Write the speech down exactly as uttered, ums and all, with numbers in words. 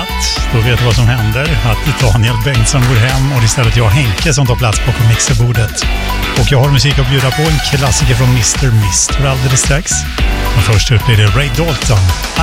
natt, då vet du vad som händer. Att Daniel Bengtsson går hem och det är istället jag, Henke, som tar plats bakom mixerbordet. Och jag har musik att bjuda på, en klassiker från mister Mister alldeles strax. Men först ut blir det Ray Dalton,